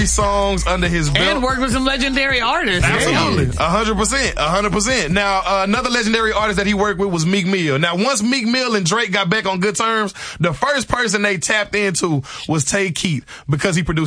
30 songs under his belt. And worked with some legendary artists. Absolutely. 100%. Now, another legendary artist that he worked with was Meek Mill. Now, once Meek Mill and Drake got back on good terms, the first person they tapped into was Tay Keith because he produced